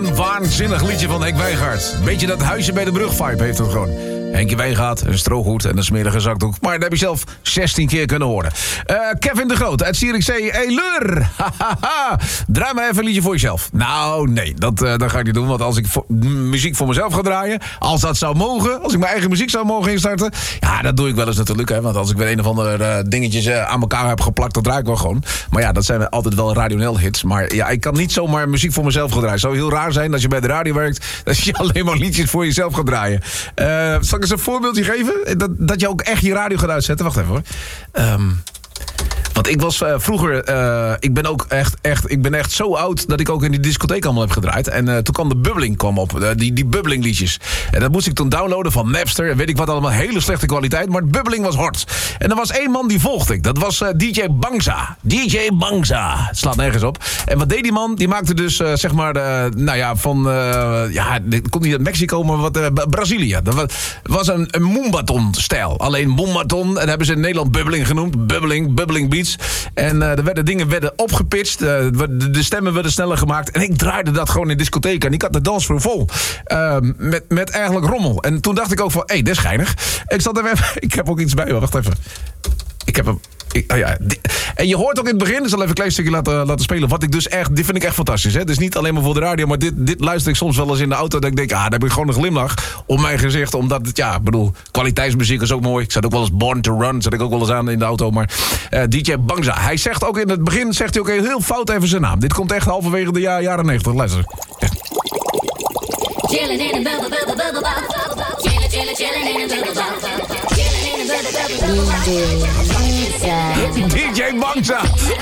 een waanzinnig liedje van Henk Wijngaard. Beetje dat huisje bij de brug vibe heeft hem gewoon. Henkje Wijngaard, een strooghoed en een smerige zakdoek. Maar dat heb je zelf 16 keer kunnen horen. Kevin de Groot uit Zierikzee. Hey Leur! Draai maar even een liedje voor jezelf. Nou, nee, dat ga ik niet doen. Want als ik muziek voor mezelf ga draaien... als dat zou mogen, als ik mijn eigen muziek zou mogen instarten... ja, dat doe ik wel eens natuurlijk. Hè, want als ik weer een of andere dingetjes aan elkaar heb geplakt... dan draai ik wel gewoon. Maar ja, dat zijn altijd wel radioneel hits. Maar ja, ik kan niet zomaar muziek voor mezelf gaan draaien. Het zou heel raar zijn als je bij de radio werkt... dat je alleen maar liedjes voor jezelf gaat draaien. Zal ik eens een voorbeeldje geven? Dat je ook echt je radio gaat uitzetten. Wacht even hoor. Want ik was vroeger... ik ben echt zo oud dat ik ook in die discotheek allemaal heb gedraaid. En toen kwam de bubbeling op. Die bubbeling liedjes. En dat moest ik toen downloaden van Napster. En weet ik wat allemaal. Hele slechte kwaliteit. Maar het bubbeling was hard. En er was één man die volgde ik. Dat was DJ Bangza. DJ Bangza. Het slaat nergens op. En wat deed die man? Die maakte dus zeg maar... kon niet uit Mexico, maar Brazilië. Dat was een Moombaton-stijl. Alleen Moombaton. En hebben ze in Nederland bubbeling genoemd. Bubbling beats. En de dingen werden opgepitcht. De stemmen werden sneller gemaakt. En ik draaide dat gewoon in discotheken. En ik had de dansvloer vol. Met eigenlijk rommel. En toen dacht ik ook van, dit is geinig. Ik heb ook iets bij me. Wacht even. Ik heb hem... En je hoort ook in het begin, ik zal even een klein stukje laten spelen. Dit vind ik echt fantastisch. Hè? Dus niet alleen maar voor de radio, maar dit luister ik soms wel eens in de auto. Dat ik denk, daar heb ik gewoon een glimlach op mijn gezicht. Omdat het, kwaliteitsmuziek is ook mooi. Ik zat ook wel eens Born to Run, zat ik ook wel eens aan in de auto. Maar DJ Bangza, hij zegt ook in het begin, zegt hij ook heel fout even zijn naam. Dit komt echt halverwege de jaren 90. Luister. Chillin' in a bubble, bubble, bubble, bubble. Chillin' in a bubble, bubble. DJ Bangza.